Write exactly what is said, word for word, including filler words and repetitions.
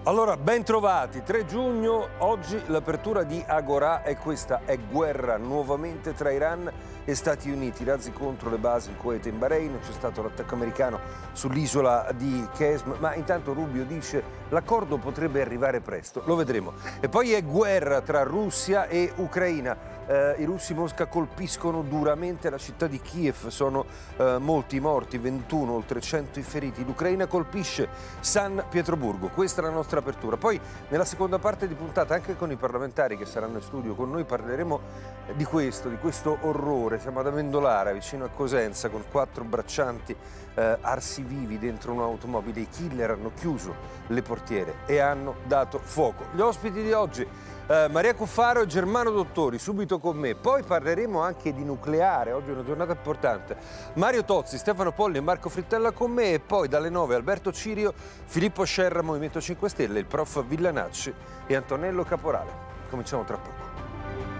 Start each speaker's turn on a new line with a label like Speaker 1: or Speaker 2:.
Speaker 1: Allora, ben trovati, tre giugno, oggi l'apertura di Agorà è questa, è guerra nuovamente tra Iran e Stati Uniti, razzi contro le basi in Kuwait e in Bahrain, c'è stato l'attacco americano sull'isola di Qesm, ma intanto Rubio dice l'accordo potrebbe arrivare presto, lo vedremo. E poi è guerra tra Russia e Ucraina. Eh, I russi Mosca colpiscono duramente la città di Kiev, sono eh, molti morti, ventuno, oltre cento i feriti. L'Ucraina colpisce San Pietroburgo, questa è la nostra apertura. Poi nella seconda parte di puntata, anche con i parlamentari che saranno in studio con noi, parleremo di questo, di questo orrore. Siamo ad Amendolara, vicino a Cosenza, con quattro braccianti eh, arsi vivi dentro un'automobile. I killer hanno chiuso le portiere e hanno dato fuoco. Gli ospiti di oggi: Uh, Maria Cuffaro e Germano Dottori, subito con me. Poi parleremo anche di nucleare, oggi è una giornata importante. Mario Tozzi, Stefano Polli e Marco Frittella con me. E poi dalle nove Alberto Cirio, Filippo Scerra, Movimento cinque Stelle, il prof Villanacci e Antonello Caporale. Cominciamo tra poco.